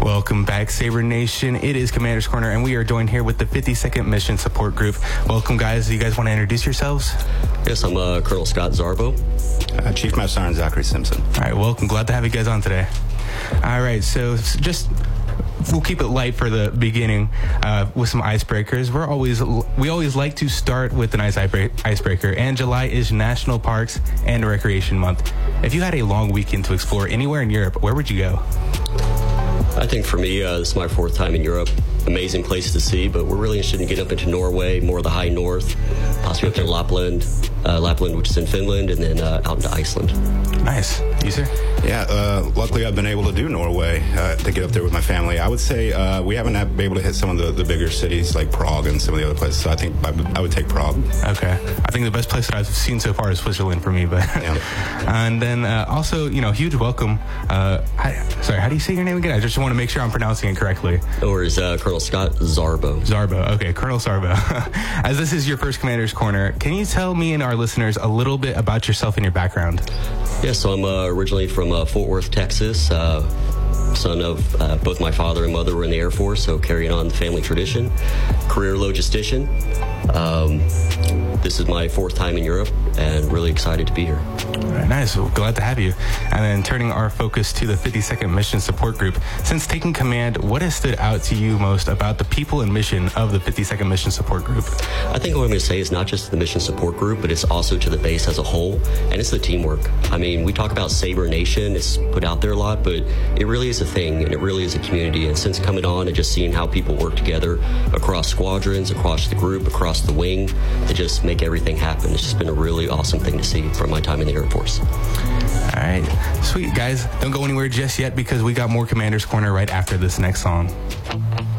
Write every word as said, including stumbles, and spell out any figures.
Welcome back, Sabre Nation. It is Commander's Corner, and we are joined here with the fifty-second Mission Support Group. Welcome, guys. Do you guys want to introduce yourselves? Yes, I'm uh, Colonel Scott Zarbo. Uh, Chief Master Sergeant Zachary Simpson. All right, welcome. Glad to have you guys on today. All right, so just we'll keep it light for the beginning uh, with some icebreakers. We're always we always like to start with a nice icebreaker, and July is National Parks and Recreation Month. If you had a long weekend to explore anywhere in Europe, where would you go? I think for me, uh, this is my fourth time in Europe. Amazing places to see, but we're really interested in getting up into Norway, more of the high north, possibly up to Lapland, uh, Lapland, which is in Finland, and then uh, out into Iceland. Nice. You, sir? Yeah, uh, luckily I've been able to do Norway, uh, to get up there with my family. I would say uh, we haven't been able to hit some of the, the bigger cities like Prague and some of the other places, so I think I would, I would take Prague. Okay. I think the best place that I've seen so far is Switzerland for me. But yeah. And then uh, also, you know, huge welcome. Uh, I, sorry, how do you say your name again? I just want to make sure I'm pronouncing it correctly. Or is uh, Colonel Scott Zarbo. Zarbo. Okay, Colonel Zarbo. As this is your first Commander's Corner, can you tell me and our listeners a little bit about yourself and your background? Yeah, so I'm uh, originally from uh, Fort Worth, Texas. Uh, son of uh, both my father and mother were in the Air Force, so carrying on the family tradition. Career logistician. Um, this is my fourth time in Europe, and really excited to be here. All right, nice. Well, glad to have you. And then turning our focus to the fifty-second Mission Support Group. Since taking command, what has stood out to you most about the people and mission of the fifty-second Mission Support Group? I think what I'm going to say is not just the Mission Support Group, but it's also to the base as a whole, and it's the teamwork. I mean, we talk about Sabre Nation, it's put out there a lot, but it really is a thing, and it really is a community. And since coming on and just seeing how people work together across squadrons, across the group, across the wing, to just make everything happen, it's just been a really awesome thing to see from my time in the Air Force. All right. Sweet, guys. Don't go anywhere just yet, because we got more Commander's Corner right after this next song.